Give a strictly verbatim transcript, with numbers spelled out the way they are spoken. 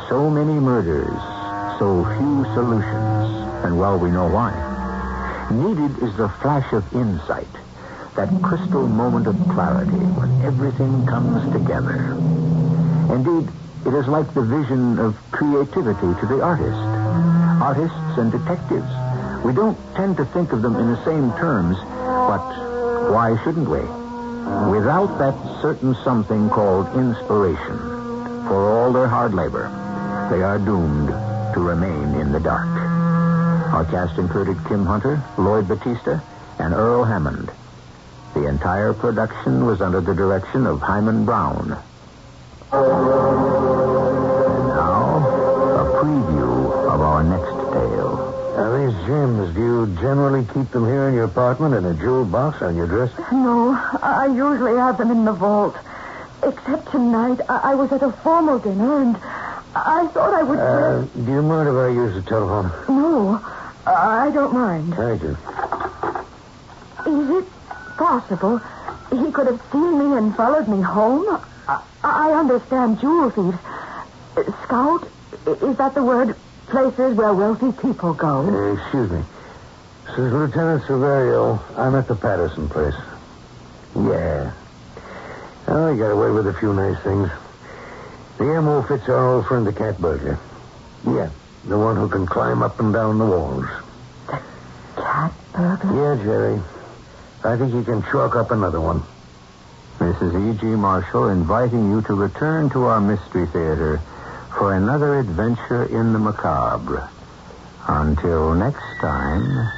So many murders, so few solutions, and well, we know why. Needed is the flash of insight, that crystal moment of clarity when everything comes together. Indeed, it is like the vision of creativity to the artist. Artists and detectives, we don't tend to think of them in the same terms, but why shouldn't we? Without that certain something called inspiration, for all their hard labor, they are doomed to remain in the dark. Our cast included Kim Hunter, Lloyd Battista, and Earl Hammond. The entire production was under the direction of Hyman Brown. And now, a preview of our next tale. Now, these gems, do you generally keep them here in your apartment in a jewel box on your dresser? No, I usually have them in the vault. Except tonight, I, I was at a formal dinner, and I thought I would... Uh, do you mind if I use the telephone? No, I don't mind. Thank you. Is it possible he could have seen me and followed me home? I, I understand jewel thieves. Uh, Scout, is that the word? Places where wealthy people go. Uh, excuse me. This is Lieutenant Severio. I'm at the Patterson place. Yeah. Oh, he got away with a few nice things. The M O fits our old friend, the cat burglar. Yeah, the one who can climb up and down the walls. The cat burglar? Yeah, Jerry. I think he can chalk up another one. Missus E G. Marshall inviting you to return to our Mystery Theater for another adventure in the macabre. Until next time...